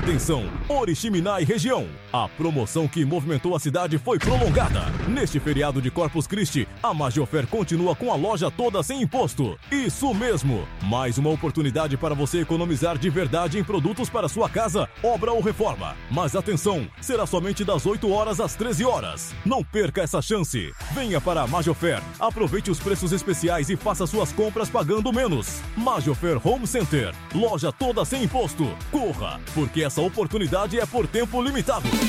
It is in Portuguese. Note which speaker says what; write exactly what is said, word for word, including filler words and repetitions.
Speaker 1: Atenção, Oriximiná e região. A promoção que movimentou a cidade foi prolongada. Neste feriado de Corpus Christi, a Magiofer continua com a loja toda sem imposto. Isso mesmo! Mais uma oportunidade para você economizar de verdade em produtos para sua casa, obra ou reforma. Mas atenção, será somente das oito horas às treze horas. Não perca essa chance. Venha para a Magiofer, aproveite os preços especiais e faça suas compras pagando menos. Magiofer Home Center, loja toda sem imposto. Corra, porque essa oportunidade é por tempo limitado.